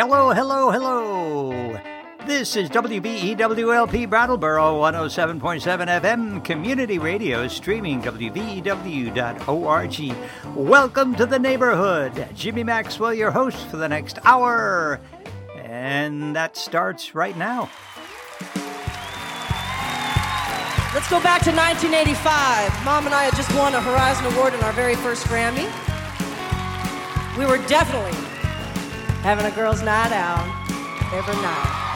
Hello, hello, hello. This is WBEWLP Brattleboro 107.7 FM Community Radio, streaming WBEW.org. Welcome to the neighborhood. Jimmy Maxwell, your host for the next hour. And that starts right now. Let's go back to 1985. Mom and I had just won a Horizon Award in our very first Grammy. We were definitely having a girls' night out every night.